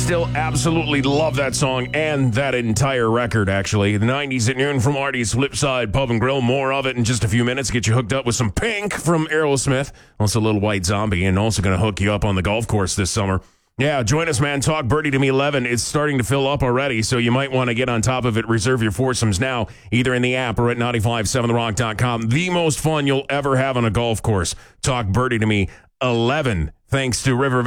Still absolutely love that song and that entire record, actually. The 90s at noon from Artie's Flipside Pub and Grill. More of it in just a few minutes. Get you hooked up with some Pink from Aerosmith. Also, Little White Zombie. And also going to hook you up on the golf course this summer. Yeah, join us, man. Talk Birdie to Me 11. It's starting to fill up already, so you might want to get on top of it. Reserve your foursomes now, either in the app or at 957therock.com. The most fun you'll ever have on a golf course. Talk Birdie to Me 11. Thanks to River